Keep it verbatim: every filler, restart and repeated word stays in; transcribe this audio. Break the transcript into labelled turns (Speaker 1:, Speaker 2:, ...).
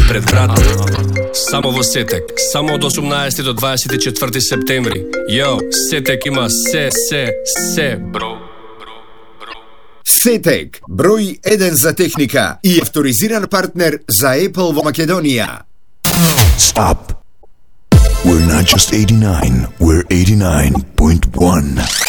Speaker 1: пред врата. Само во Сетек, само од осумнаесети до дваесет и четврти септември. Јо, Сетек има се, се, се, бро.
Speaker 2: Сетек, број еден за техника и авторизиран партнер за Apple во Македонија.
Speaker 3: Stop. We're not just eighty-nine, we're eighty-nine point one.